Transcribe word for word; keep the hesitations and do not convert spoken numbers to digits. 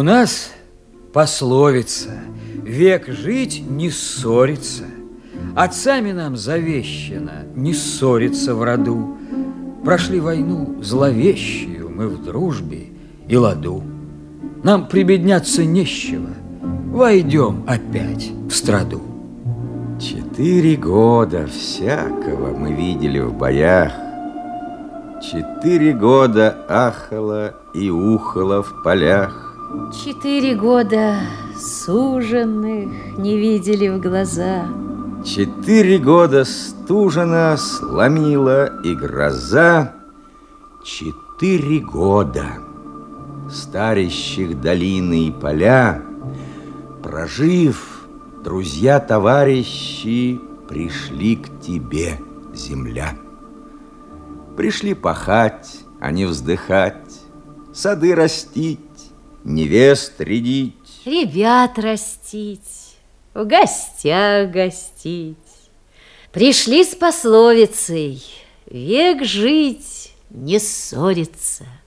нас пословица: век жить не ссориться. Отцами нам завещано не ссориться в роду. Прошли войну зловещую мы в дружбе и ладу. Нам прибедняться не с чего, войдем опять в страду. Четыре года всякого мы видели в боях. Четыре года ахало и ухало в полях. Четыре года суженных не видели в глаза. Четыре года стужена сломила и гроза. Четыре года старящих долины и поля, прожив, друзья-товарищи, пришли к тебе, земля. Пришли пахать, а не вздыхать, сады растить, невест рядить, ребят растить, в гостях гостить. Пришли с пословицей: век жить не ссориться.